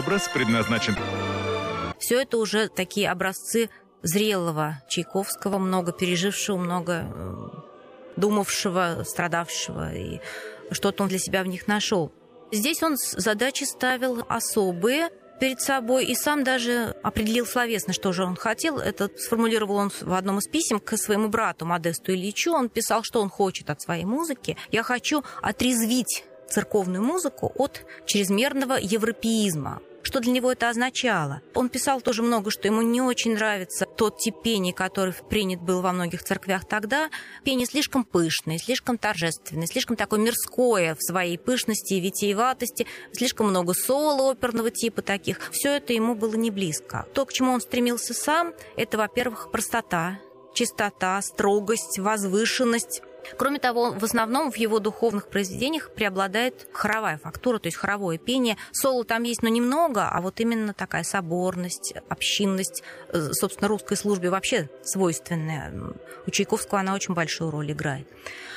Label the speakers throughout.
Speaker 1: образ предназначен.
Speaker 2: Все это уже такие образцы зрелого Чайковского, много пережившего, много думавшего, страдавшего, и что-то он для себя в них нашел. Здесь он задачи ставил особые перед собой и сам даже определил словесно, что же он хотел. Это сформулировал он в одном из писем к своему брату Модесту Ильичу. Он писал, что он хочет от своей музыки. «Я хочу отрезвить церковную музыку от чрезмерного европеизма». Что для него это означало? Он писал тоже много, что ему не очень нравится тот тип пения, который принят был во многих церквях тогда. Пение слишком пышное, слишком торжественное, слишком такое мирское в своей пышности и витиеватости, слишком много соло оперного типа таких. Все это ему было не близко. То, к чему он стремился сам, это, во-первых, простота, чистота, строгость, возвышенность. Кроме того, в основном в его духовных произведениях преобладает хоровая фактура, то есть хоровое пение. Соло там есть, но немного, а вот именно такая соборность, общинность, собственно, русской службе вообще свойственная. У Чайковского она очень большую роль играет.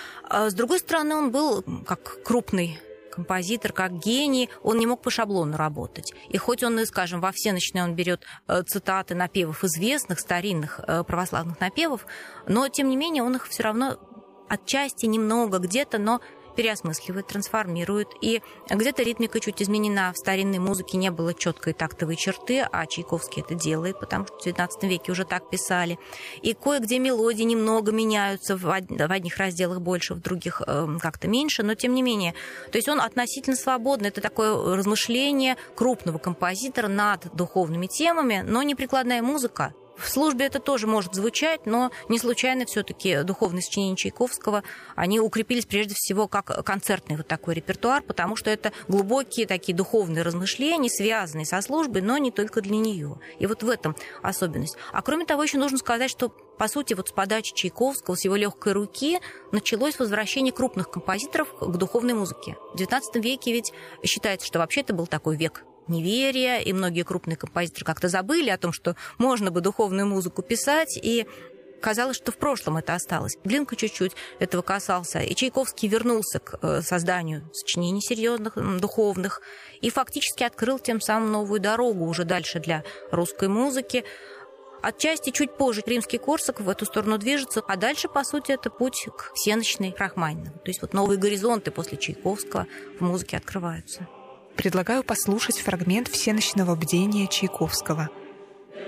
Speaker 2: С другой стороны, он был как крупный композитор, как гений, он не мог по шаблону работать. И хоть он, скажем, во всеночные он берет цитаты напевов известных, старинных православных напевов, но, тем не менее, он их все равно отчасти немного где-то, но переосмысливает, трансформирует. И где-то ритмика чуть изменена. В старинной музыке не было четкой тактовой черты, а Чайковский это делает, потому что в XIX веке уже так писали. И кое-где мелодии немного меняются, в одних разделах больше, в других как-то меньше, но тем не менее. То есть он относительно свободный. Это такое размышление крупного композитора над духовными темами, но не прикладная музыка. В службе это тоже может звучать, но не случайно все-таки духовные сочинения Чайковского, они укрепились прежде всего как концертный вот такой репертуар, потому что это глубокие такие духовные размышления, связанные со службой, но не только для нее. И вот в этом особенность. А кроме того, еще нужно сказать, что по сути, вот с подачи Чайковского, с его легкой руки началось возвращение крупных композиторов к духовной музыке. В XIX веке ведь считается, что вообще это был такой век неверия, и многие крупные композиторы как-то забыли о том, что можно бы духовную музыку писать, и казалось, что в прошлом это осталось. Глинка чуть-чуть этого касался, и Чайковский вернулся к созданию сочинений серьезных, духовных, и фактически открыл тем самым новую дорогу уже дальше для русской музыки. Отчасти чуть позже Римский-Корсаков в эту сторону движется, а дальше, по сути, это путь к всенощной Рахманиновой. То есть вот новые горизонты после Чайковского в музыке открываются.
Speaker 3: Предлагаю послушать фрагмент всенощного бдения Чайковского.